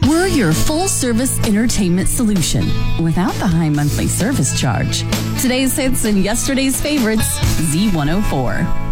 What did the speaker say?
We're your full-service entertainment solution without the high monthly service charge. Today's hits and yesterday's favorites, Z104.